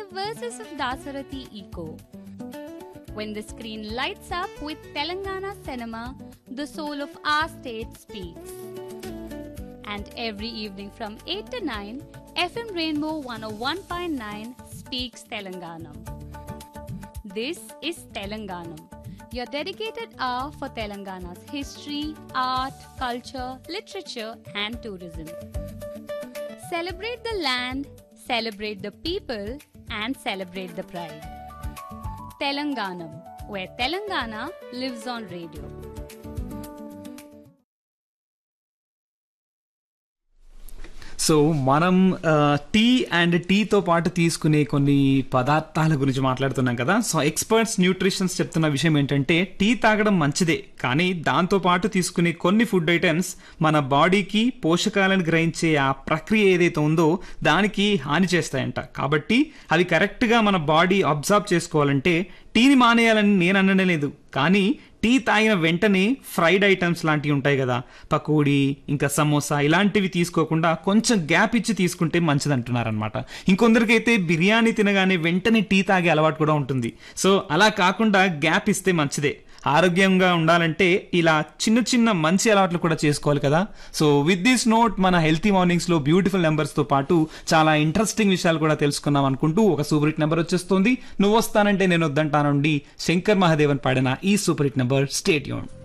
verses of Dasarathi Eco. When the screen lights up with Telangana cinema, the soul of our state speaks. And every evening from 8 to 9, FM Rainbow 101.9 speaks Telanganam. This is Telanganam, your dedicated hour for Telangana's history, art, culture, literature and tourism. Celebrate the land, celebrate the people and celebrate the pride. Telanganam, where Telangana lives on radio. So మనం tea and టీతో పాటు తీసుకునే కొన్ని పదార్థాల గురించి మాట్లాడుతున్నాం కదా. So experts nutritions చెప్తున్న విషయం ఏంటంటే టీ తాగడం మంచిదే, కానీ దాంతో పాటు తీసుకునే కొన్ని ఫుడ్ ఐటమ్స్ మన బాడీకి పోషకాలను గ్రహించే ఆ ప్రక్రియ ఏదైతే ఉందో దానికి హాని చేస్తాయంట. కాబట్టి అవి కరెక్ట్గా మన బాడీ అబ్జర్వ్ చేసుకోవాలంటే టీని మానేయాలని నేను అనలేదు, కానీ టీ తాగిన వెంటనే ఫ్రైడ్ ఐటమ్స్ లాంటివి ఉంటాయి కదా, పకోడీ ఇంకా సమోసా, ఇలాంటివి తీసుకోకుండా కొంచెం గ్యాప్ ఇచ్చి తీసుకుంటే మంచిది అంటున్నారనమాట. ఇంకొందరికైతే బిర్యానీ తినగానే వెంటనే టీ తాగే అలవాటు కూడా ఉంటుంది. సో అలా కాకుండా గ్యాప్ ఇస్తే మంచిదే. ఆరోగ్యంగా ఉండాలంటే ఇలా చిన్న చిన్న మంచి అలవాట్లు కూడా చేసుకోవాలి కదా. సో విత్ దిస్ నోట్ మన హెల్తీ మార్నింగ్స్ లో బ్యూటిఫుల్ నెంబర్స్ తో పాటు చాలా ఇంట్రెస్టింగ్ విషయాలు కూడా తెలుసుకున్నాం అనుకుంటూ ఒక సూపర్ హిట్ నెంబర్ వచ్చేస్తుంది. నువ్వు వస్తానంటే నేను వద్దంటానండి శంకర్ మహాదేవన్ పాడిన ఈ super hit number. Stay tuned.